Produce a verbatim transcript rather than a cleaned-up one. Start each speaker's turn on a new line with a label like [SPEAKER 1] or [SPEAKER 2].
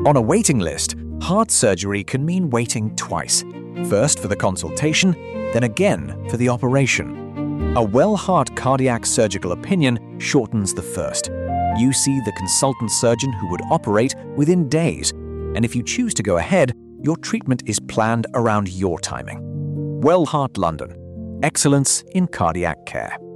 [SPEAKER 1] On a waiting list, heart surgery can mean waiting twice. First for the consultation, then again for the operation. A well-heart cardiac surgical opinion shortens the first. You see the consultant surgeon who would operate within days, and if you choose to go ahead, your treatment is planned around your timing. Well Heart London. Excellence in cardiac care.